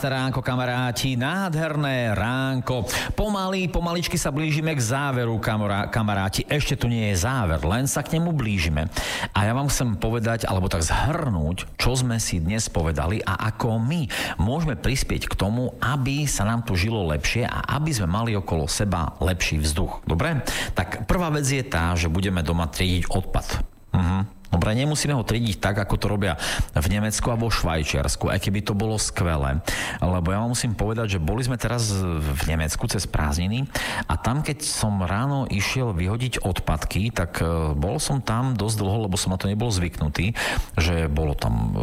Krásne ránko, kamaráti, nádherné ránko. Pomaličky sa blížime k záveru, kamaráti. Ešte tu nie je záver, len sa k nemu blížime. A ja vám chcem povedať, alebo tak zhrnúť, čo sme si dnes povedali a ako my môžeme prispieť k tomu, aby sa nám tu žilo lepšie a aby sme mali okolo seba lepší vzduch. Dobre? Tak prvá vec je tá, že budeme doma triediť odpad. Dobre, nemusíme ho triediť tak, ako to robia v Nemecku a vo Švajčiarsku, aj keby to bolo skvelé. Lebo ja vám musím povedať, že boli sme teraz v Nemecku cez prázdniny a tam, keď som ráno išiel vyhodiť odpadky, tak bol som tam dosť dlho, lebo som na to nebol zvyknutý, že bolo tam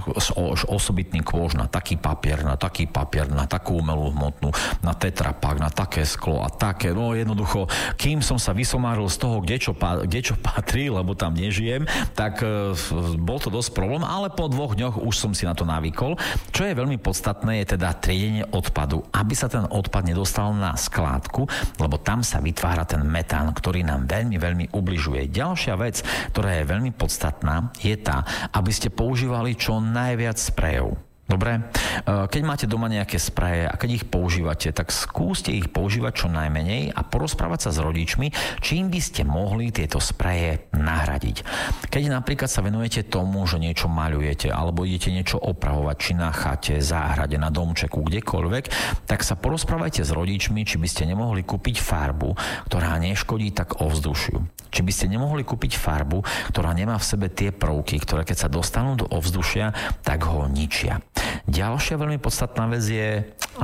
osobitný kôž na taký papier, na takú umelú hmotnú, na tetrapak, na také sklo a také. No jednoducho, kým som sa vysomáril z toho, kde čo patrí, lebo tam nežijem, tak bol to dosť problém, ale po 2 dňoch už som si na to navykol. Čo je veľmi podstatné, je teda triedenie odpadu, aby sa ten odpad nedostal na skládku, lebo tam sa vytvára ten metán, ktorý nám veľmi, veľmi ubližuje. Ďalšia vec, ktorá je veľmi podstatná, je tá, aby ste používali čo najviac sprejov. Dobre? Keď máte doma nejaké spreje a keď ich používate, tak skúste ich používať čo najmenej a porozprávať sa s rodičmi, čím by ste mohli tieto spreje nahradiť. Keď napríklad sa venujete tomu, že niečo maľujete alebo idete niečo opravovať, či na chate, záhrade, na domčeku, kdekoľvek, tak sa porozprávajte s rodičmi, či by ste nemohli kúpiť farbu, ktorá neškodí tak ovzdušiu. Či by ste nemohli kúpiť farbu, ktorá nemá v sebe tie prvky, ktoré keď sa dostanú do ovzdušia, tak ho ničia. Ďalšia veľmi podstatná vec je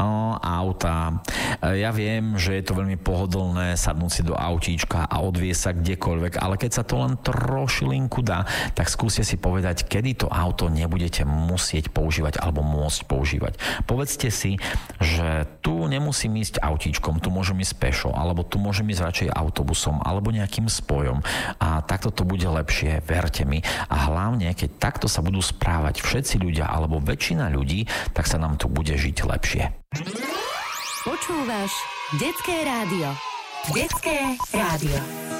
auta. Ja viem, že je to veľmi pohodlné sadnúť si do autíčka a odviesť sa kdekoľvek, ale keď sa to len trošilinku dá, tak skúste si povedať, kedy to auto nebudete musieť používať alebo môcť používať. Povedzte si, že tu nemusím ísť autíčkom, tu môžem ísť pešo, alebo tu môžem ísť radšej autobusom, alebo nejakým spojom. A takto to bude lepšie, verte mi. A hlavne, keď takto sa budú správať všetci ľudia, alebo väčšina ľudí, tak sa nám tu bude žiť lepšie. Počúvaš Detské rádio. Detské rádio.